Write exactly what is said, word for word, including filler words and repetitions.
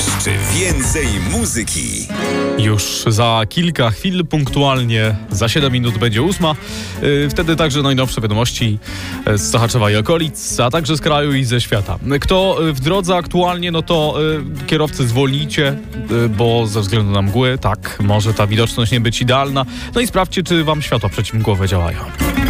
Jeszcze więcej muzyki. Już za kilka chwil, punktualnie za siedem minut będzie ósma. Yy, wtedy także najnowsze wiadomości z Sochaczewa i okolic, a także z kraju i ze świata. Kto w drodze aktualnie, no to yy, kierowcy zwolnijcie, yy, bo ze względu na mgły, tak, może ta widoczność nie być idealna. No i sprawdźcie, czy wam światła przeciwmgłowe działają.